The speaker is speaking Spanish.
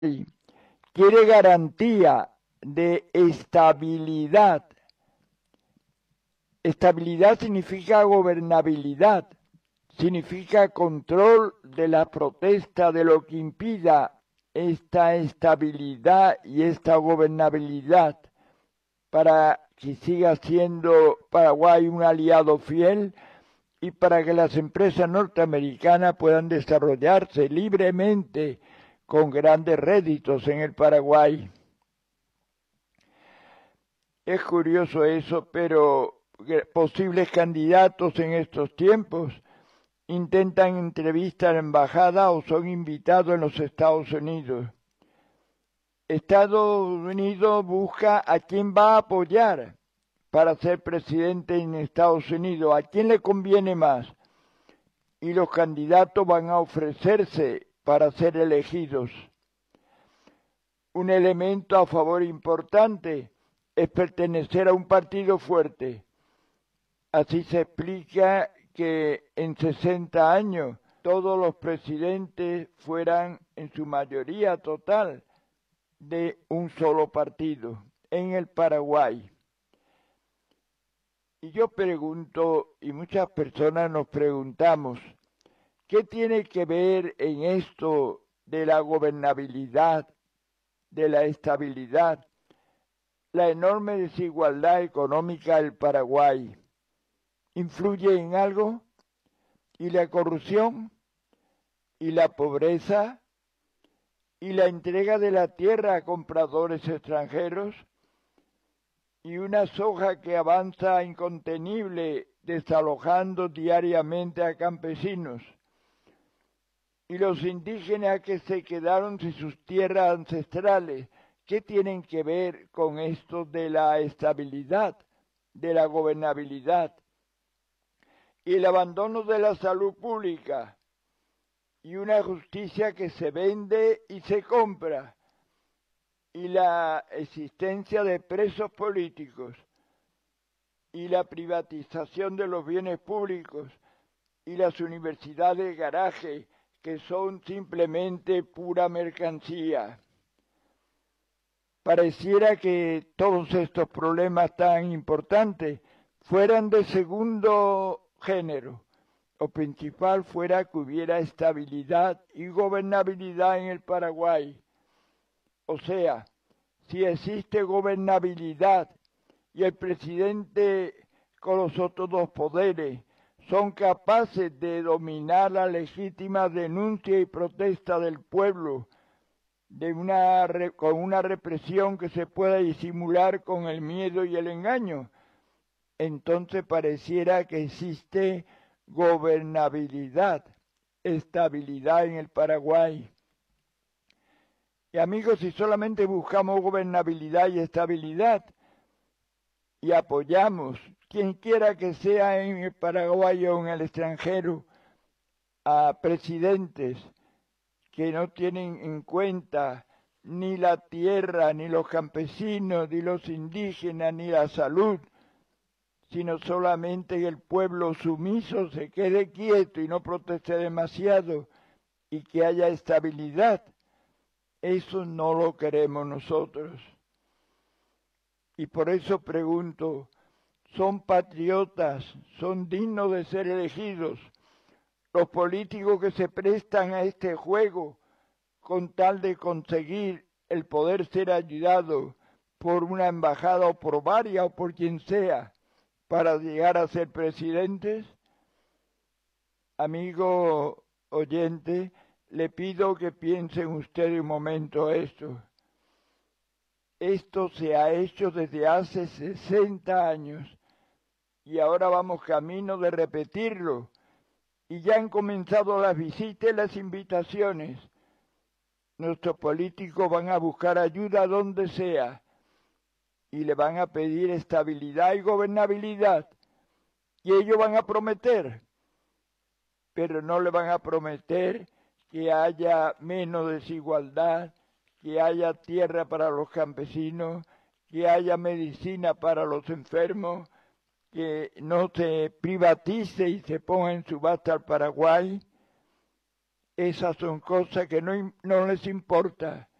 quiere garantía de estabilidad. Estabilidad significa gobernabilidad, significa control de la protesta, de lo que impida esta estabilidad y esta gobernabilidad para que siga siendo Paraguay un aliado fiel y para que las empresas norteamericanas puedan desarrollarse libremente con grandes réditos en el Paraguay. Es curioso eso, pero posibles candidatos en estos tiempos intentan entrevistas a la embajada o son invitados en los Estados Unidos. Estados Unidos busca a quién va a apoyar para ser presidente en Estados Unidos, a quién le conviene más. Y los candidatos van a ofrecerse para ser elegidos. Un elemento a favor importante es pertenecer a un partido fuerte. Así se explica que en 60 años todos los presidentes fueran en su mayoría total de un solo partido en el Paraguay. Y yo pregunto, y muchas personas nos preguntamos, ¿qué tiene que ver en esto de la gobernabilidad, de la estabilidad, la enorme desigualdad económica del Paraguay? ¿Influye en algo? ¿Y la corrupción? ¿Y la pobreza? ¿Y la entrega de la tierra a compradores extranjeros? ¿Y una soja que avanza incontenible desalojando diariamente a campesinos? ¿Y los indígenas que se quedaron sin sus tierras ancestrales? ¿Qué tienen que ver con esto de la estabilidad, de la gobernabilidad? Y el abandono de la salud pública, y una justicia que se vende y se compra, y la existencia de presos políticos, y la privatización de los bienes públicos, y las universidades de garaje, que son simplemente pura mercancía. Pareciera que todos estos problemas tan importantes fueran de segundo género, o principal fuera que hubiera estabilidad y gobernabilidad en el Paraguay. O sea, si existe gobernabilidad y el presidente con los otros dos poderes son capaces de dominar la legítima denuncia y protesta del pueblo con una represión que se pueda disimular con el miedo y el engaño, entonces pareciera que existe gobernabilidad, estabilidad en el Paraguay. Y amigos, si solamente buscamos gobernabilidad y estabilidad y apoyamos, quien quiera que sea en el Paraguay o en el extranjero, a presidentes que no tienen en cuenta ni la tierra, ni los campesinos, ni los indígenas, ni la salud, sino solamente que el pueblo sumiso se quede quieto y no proteste demasiado y que haya estabilidad. Eso no lo queremos nosotros. Y por eso pregunto, ¿son patriotas, son dignos de ser elegidos los políticos que se prestan a este juego con tal de conseguir el poder ser ayudado por una embajada o por varias o por quien sea para llegar a ser presidentes? Amigo oyente, le pido que piensen ustedes un momento esto. Esto se ha hecho desde hace 60 años y ahora vamos camino de repetirlo. Y ya han comenzado las visitas y las invitaciones. Nuestros políticos van a buscar ayuda donde sea y le van a pedir estabilidad y gobernabilidad. Y ellos van a prometer, pero no le van a prometer que haya menos desigualdad, que haya tierra para los campesinos, que haya medicina para los enfermos, que no se privatice y se ponga en subasta al Paraguay. Esas son cosas que no les importa.